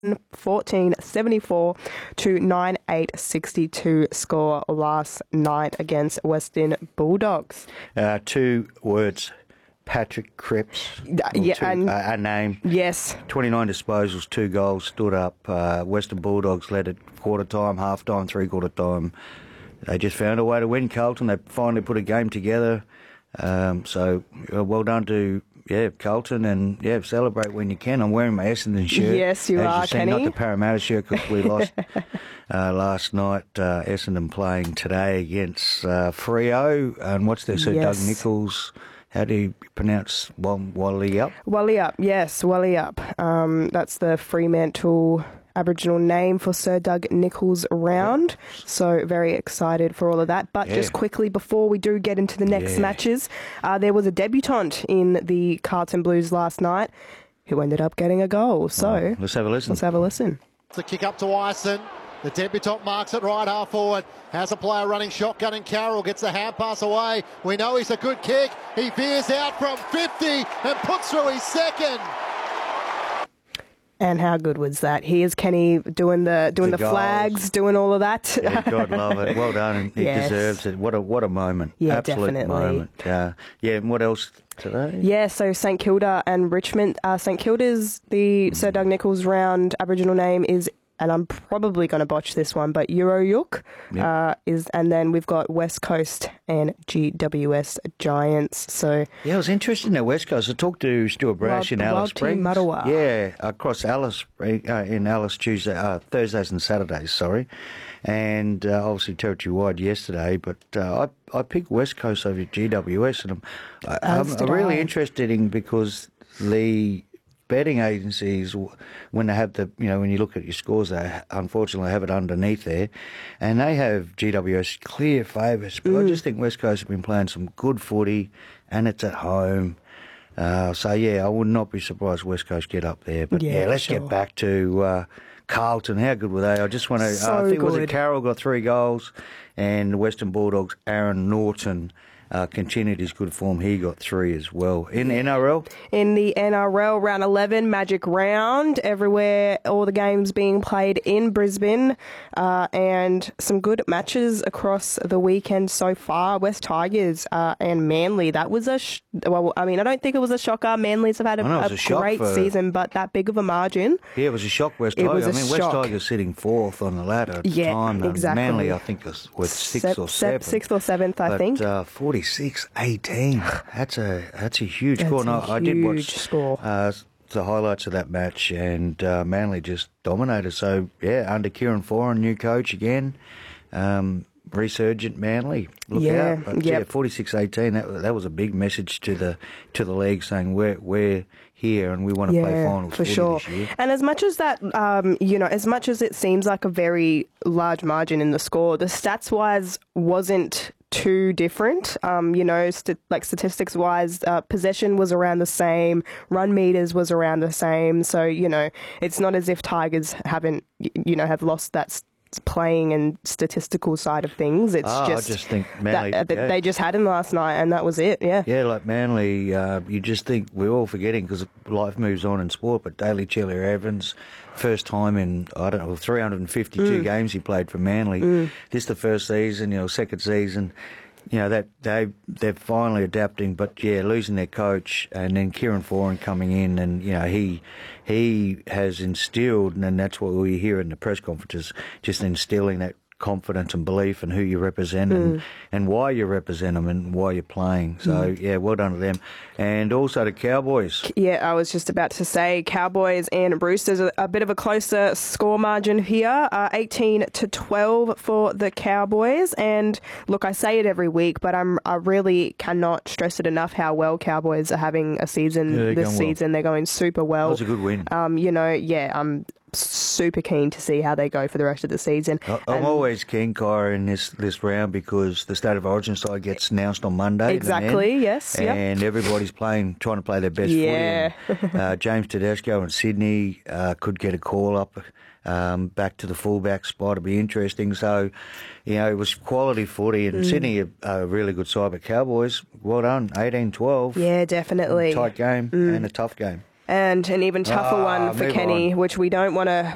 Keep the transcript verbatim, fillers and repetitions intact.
fourteen seventy-four to nine eight sixty-two score last night against Western Bulldogs. Uh, two words, Patrick Cripps. Uh, yeah, two, and uh, a name. Yes. twenty-nine disposals, two goals, stood up. Uh, Western Bulldogs led at quarter time, half time, three quarter time. They just found a way to win Carlton. They finally put a game together. Um, so uh, well done to yeah Carlton, and yeah celebrate when you can. I'm wearing my Essendon shirt. Yes, you As are, you see, Kenny. not the Parramatta shirt because we lost uh, last night. Uh, Essendon playing today against uh, Freo, and what's their Sir Yes. Doug Nicholls. How do you pronounce Wally Up? Wally Up, yes, Wally Up. Um, that's the Fremantle Aboriginal name for Sir Doug Nicholls round. So very excited for all of that. But Yeah. just quickly, before we do get into the next Yeah. matches, uh, there was a debutant in the Carlton Blues last night who ended up getting a goal. So Right, let's have a listen. let's have a listen. The kick up to Ison. The debutant marks it right half forward. Has a player running shotgun, and Carroll gets the hand pass away. We know he's a good kick. He veers out from fifty and puts through his second. And how good was that? Here's Kenny doing the doing The the, goals. flags, doing all of that. Yeah, God love it. Well done, and he Yes. deserves it. What a what a moment! Yeah, Absolute definitely. moment. Uh, yeah, and what else today? Yeah, so St Kilda and Richmond. Uh, St Kilda's, the Sir Doug Nicholls round Aboriginal name is, and I'm probably going to botch this one, but Euroyuk Yep. uh, is, and then we've got West Coast and G W S Giants. So Yeah, it was interesting at West Coast. I talked to Stuart Brash Wild- in Alice Wild Team Springs. Marawa. Yeah, across Alice Spring- uh, in Alice Tuesday, uh, Thursdays and Saturdays. Sorry, and uh, obviously territory wide yesterday. But uh, I I picked West Coast over G W S, and I'm, I, As I'm did really I. interested in because the betting agencies, when they have the, you know, when you look at your scores, they unfortunately have it underneath there, and they have G W S clear favourites. But I just think West Coast have been playing some good footy, and it's at home. Uh, so yeah, I would not be surprised West Coast get up there. But Yeah, yeah, let's sure. get back to uh, Carlton. How good were they? I just want to. So I think was good. it Carroll got three goals, and the Western Bulldogs Aaron Norton uh, continued his good form. He got three as well in N R L. in the N R L round eleven, Magic Round, everywhere, all the games being played in Brisbane, uh, and some good matches across the weekend so far. West Tigers uh, and Manly, that was a, sh- well, I mean, I don't think it was a shocker. Manly's have had a, I know, it was a a shock great for- season, but that big of a margin. Yeah, it was a shock. West It Tigers. was a I mean, West shock. Tigers sitting fourth on the ladder at Yeah, the time. Um, exactly. Manly, I think, was, was sixth Se- or se- seventh. Sixth or seventh, I but, think. Uh, forty-six eighteen. That's a that's a huge That's score. And a I, I did watch huge score. Uh, the highlights of that match, and uh, Manly just dominated. So yeah, under Kieran Foran, new coach again. Um, Resurgent Manly, look Yeah, out! But yep. yeah, forty-six eighteen. That that was a big message to the to the league, saying we're we're here and we want to play finals for footy sure. this year. And as much as that, um, you know, as much as it seems like a very large margin in the score, the stats wise wasn't too different. Um, you know, st- like statistics wise, uh, possession was around the same, run meters was around the same. So you know, it's not as if Tigers haven't, y- you know, have lost that s- playing and statistical side of things. It's Ah, just I just think Manly. that, that yeah. they just had him last night, and that was it. Yeah. Yeah, like Manly, uh, you just think we're all forgetting because life moves on in sport. But Daly Chiller Evans, first time in I don't know three hundred fifty-two Mm. games he played for Manly. This the first season, you know, second season. You know that they they're finally adapting, but yeah, losing their coach and then Kieran Foran coming in, and you know he he has instilled, and that's what we hear in the press conferences, just instilling that confidence and belief in who you represent and, and why you represent them and why you're playing. So yeah, well done to them, and also the Cowboys. Yeah, I was just about to say Cowboys and Roosters, a, a bit of a closer score margin here, uh, eighteen to twelve for the Cowboys. And look, I say it every week, but I'm I really cannot stress it enough how well Cowboys are having a season Yeah, they're this going well. season. They're going super That well. was a good win. Um, you know, yeah, I'm super keen to see how they go for the rest of the season. I- I'm And- always keen, Kyra, in this, this round because the State of Origin side gets announced on Monday. the Exactly, men, yes, yep. And everybody's playing, trying to play their best Yeah. footy. And, uh, James Tedesco in Sydney uh, could get a call up um, back to the fullback spot. It'd be interesting. So, you know, it was quality footy. Mm. And Sydney, a, a really good side, but Cowboys, well done, eighteen twelve. Yeah, definitely. Tight game and a tough game. And an even tougher Ah, one for move Kenny, on. which we don't want to